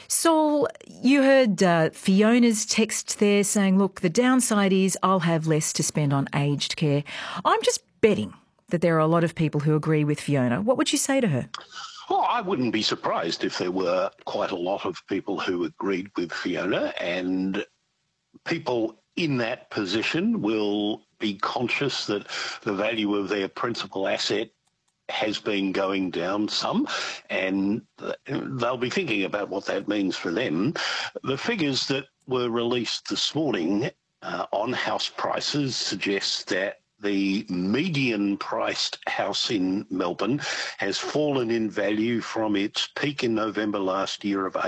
Saul, you heard Fiona's text there saying, look, the downside is I'll have less to spend on aged care. I'm just betting that there are a lot of people who agree with Fiona. What would you say to her? Well, I wouldn't be surprised if there were quite a lot of people who agreed with Fiona, and people in that position will be conscious that the value of their principal asset has been going down some, and they'll be thinking about what that means for them. The figures that were released this morning on house prices suggest that the median priced house in Melbourne has fallen in value from its peak in November last year of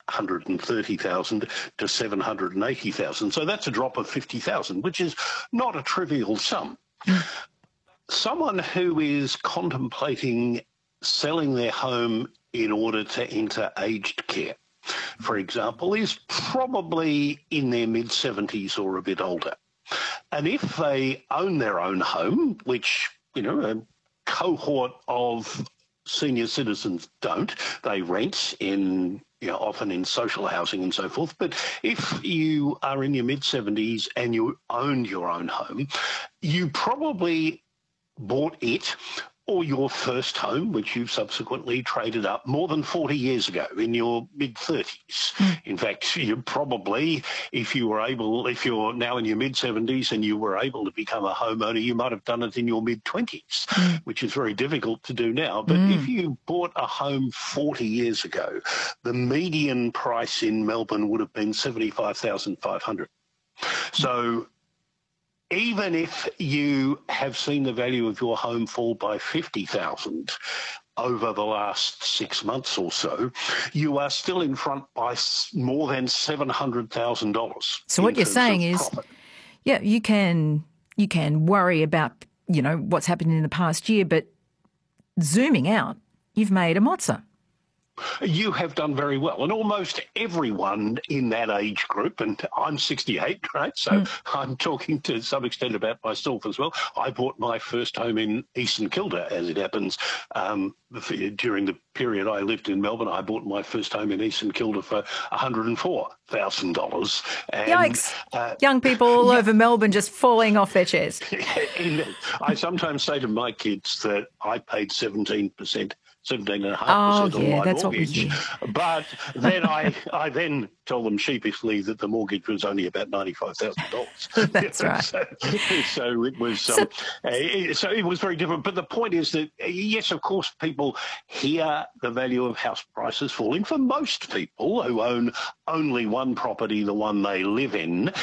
830,000 to 780,000. So that's a drop of 50,000, which is not a trivial sum. Someone who is contemplating selling their home in order to enter aged care, for example, is probably in their mid-70s or a bit older. And if they own their own home, which, a cohort of senior citizens don't, they rent in, often in social housing and so forth. But if you are in your mid-70s and you owned your own home, you probably bought it or your first home, which you've subsequently traded up more than 40 years ago in your mid-30s. In fact, you probably, if you're now in your mid-70s and you were able to become a homeowner, you might have done it in your mid-20s, which is very difficult to do now. But if you bought a home 40 years ago, the median price in Melbourne would have been $75,500. So even if you have seen the value of your home fall by 50,000 over the last 6 months or so, you are still in front by more than $700,000. So what you're saying is, you can worry about, what's happened in the past year, but zooming out, you've made a mozza. You have done very well. And almost everyone in that age group, and I'm 68, right? So I'm talking to some extent about myself as well. I bought my first home in East St Kilda, as it happens. During the period I lived in Melbourne, I bought my first home in East St Kilda for $104,000. Yikes. Young people all over Melbourne just falling off their chairs. I sometimes say to my kids that I paid 17.5% on my mortgage. But then I then tell them sheepishly that the mortgage was only about $95,000. That's right. So it was so it was very different. But the point is that, yes, of course, people hear the value of house prices falling. For most people who own only one property, the one they live in,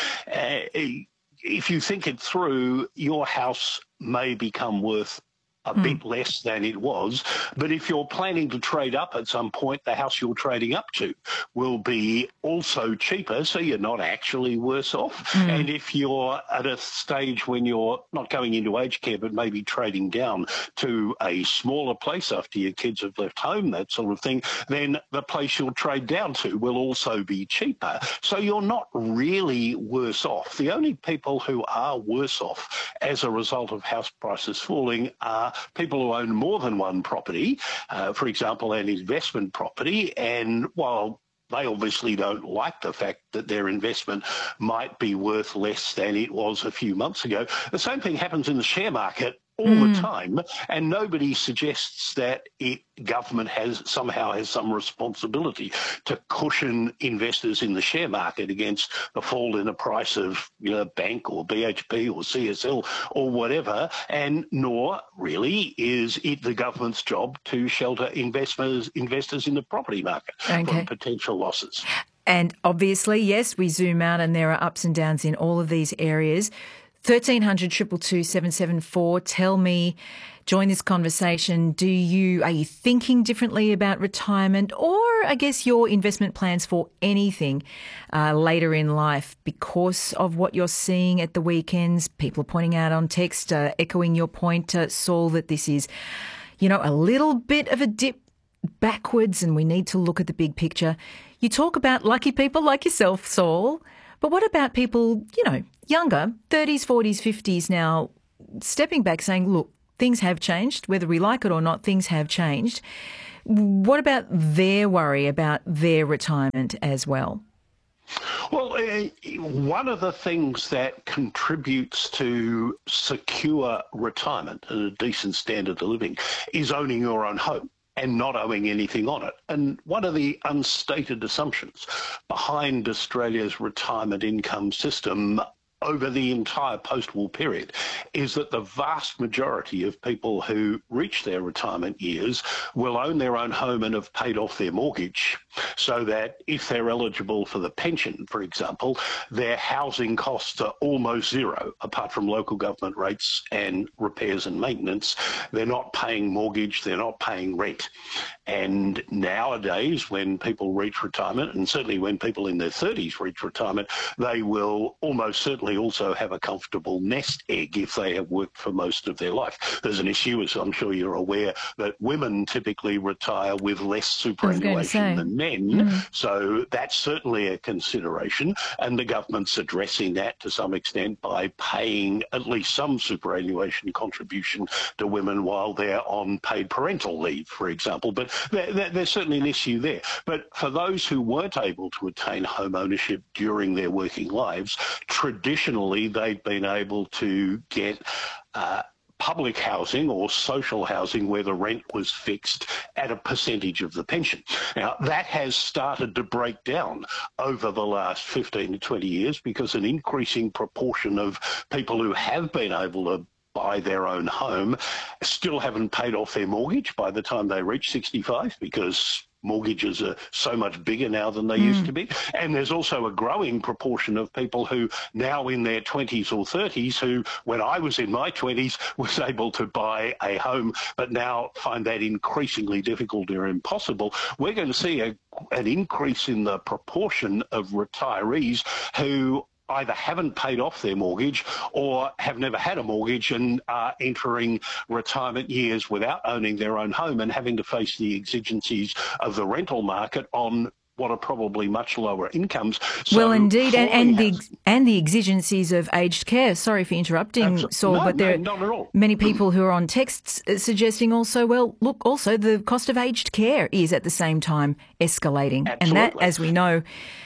if you think it through, your house may become worth a bit less than it was. But if you're planning to trade up at some point, the house you're trading up to will be also cheaper, so you're not actually worse off. And if you're at a stage when you're not going into aged care, but maybe trading down to a smaller place after your kids have left home, that sort of thing, then the place you'll trade down to will also be cheaper. So you're not really worse off. The only people who are worse off as a result of house prices falling are people who own more than one property, for example, an investment property. And while they obviously don't like the fact that their investment might be worth less than it was a few months ago, the same thing happens in the share market all the time, and nobody suggests that government somehow has some responsibility to cushion investors in the share market against the fall in the price of bank or BHP or CSL or whatever, and nor really is it the government's job to shelter investors in the property market from potential losses. And obviously, yes, we zoom out and there are ups and downs in all of these areas. 1300 222 774. Tell me, join this conversation. Are you thinking differently about retirement, or I guess your investment plans for anything later in life because of what you're seeing at the weekends? People are pointing out on text, echoing your point, Saul, that this is, a little bit of a dip backwards and we need to look at the big picture. You talk about lucky people like yourself, Saul, but what about people, younger, 30s, 40s, 50s now, stepping back saying, look, things have changed, whether we like it or not, things have changed. What about their worry about their retirement as well? Well, one of the things that contributes to secure retirement and a decent standard of living is owning your own home and not owing anything on it. And one of the unstated assumptions behind Australia's retirement income system over the entire post-war period is that the vast majority of people who reach their retirement years will own their own home and have paid off their mortgage, so that if they're eligible for the pension, for example, their housing costs are almost zero, apart from local government rates and repairs and maintenance. They're not paying mortgage, they're not paying rent. And nowadays, when people reach retirement, and certainly when people in their 30s reach retirement, they will almost certainly also have a comfortable nest egg if they have worked for most of their life. There's an issue, as I'm sure you're aware, that women typically retire with less superannuation than men. So that's certainly a consideration. And the government's addressing that to some extent by paying at least some superannuation contribution to women while they're on paid parental leave, for example. But there's certainly an issue there. But for those who weren't able to attain home ownership during their working lives, traditionally they've been able to get public housing or social housing where the rent was fixed at a percentage of the pension. Now, that has started to break down over the last 15 to 20 years because an increasing proportion of people who have been able to buy their own home still haven't paid off their mortgage by the time they reach 65 because mortgages are so much bigger now than they used to be. And there's also a growing proportion of people who now in their 20s or 30s who, when I was in my 20s, was able to buy a home, but now find that increasingly difficult or impossible. We're going to see an increase in the proportion of retirees who either haven't paid off their mortgage or have never had a mortgage and are entering retirement years without owning their own home and having to face the exigencies of the rental market on what are probably much lower incomes. So well, indeed, and the exigencies of aged care. Sorry for interrupting, Saul, but there are many people who are on texts suggesting also, well, look, also the cost of aged care is at the same time escalating. Absolutely. And that, as we know,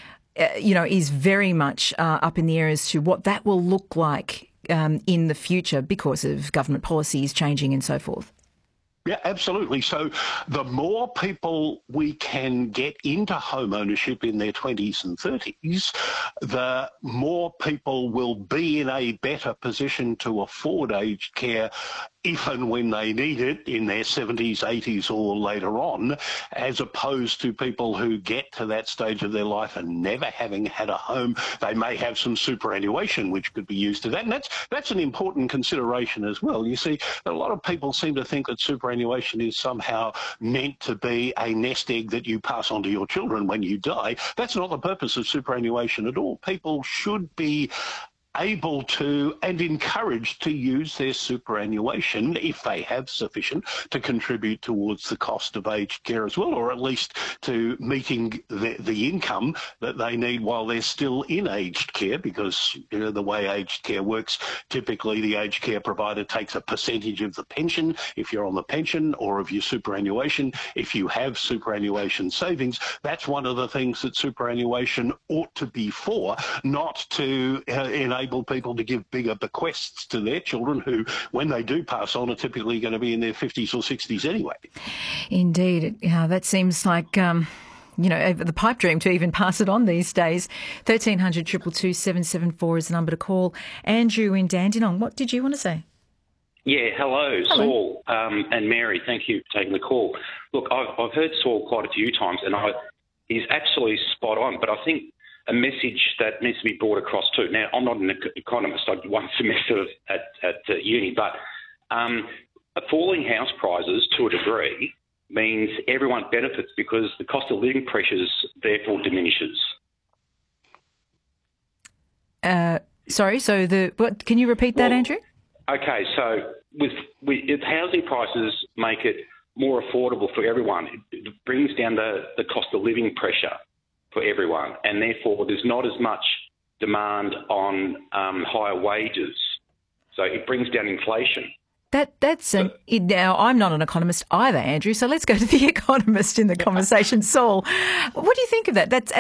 is very much up in the air as to what that will look like in the future because of government policies changing and so forth. Yeah, absolutely. So the more people we can get into home ownership in their 20s and 30s, the more people will be in a better position to afford aged care if and when they need it in their 70s, 80s or later on, as opposed to people who get to that stage of their life and never having had a home. They may have some superannuation which could be used to that. And that's an important consideration as well. You see, a lot of people seem to think that superannuation is somehow meant to be a nest egg that you pass on to your children when you die. That's not the purpose of superannuation at all. People should be able to and encouraged to use their superannuation, if they have sufficient, to contribute towards the cost of aged care as well, or at least to meeting the income that they need while they're still in aged care, because the way aged care works, typically the aged care provider takes a percentage of the pension if you're on the pension, or of your superannuation if you have superannuation savings. That's one of the things that superannuation ought to be for, not to enable people to give bigger bequests to their children who, when they do pass on, are typically going to be in their 50s or 60s anyway. Indeed. That seems like the pipe dream to even pass it on these days. 1300 222 774 is the number to call. Andrew in Dandenong, what did you want to say? Yeah, hello. Saul and Mary. Thank you for taking the call. Look, I've heard Saul quite a few times, and he's absolutely spot on, but I think a message that needs to be brought across too. Now, I'm not an economist. I did one semester at uni, but falling house prices to a degree means everyone benefits because the cost of living pressures therefore diminishes. Sorry, so what? Can you repeat that, Andrew? Okay, so if housing prices make it more affordable for everyone, it brings down the cost of living pressure for everyone, and therefore there's not as much demand on higher wages. So it brings down inflation. Now, I'm not an economist either, Andrew, so let's go to the economist in the conversation. Saul, what do you think of that? That's